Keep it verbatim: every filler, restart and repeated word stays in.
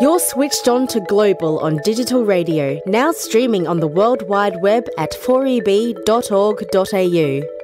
You're switched on to Global on digital radio, now streaming on the World Wide Web at four e b dot org dot a u.